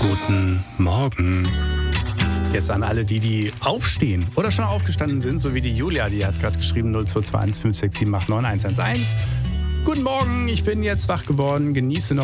Guten Morgen. Jetzt an alle, die aufstehen oder schon aufgestanden sind, so wie die Julia, die hat gerade geschrieben 0221 567 89111. Guten Morgen, ich bin jetzt wach geworden, genieße noch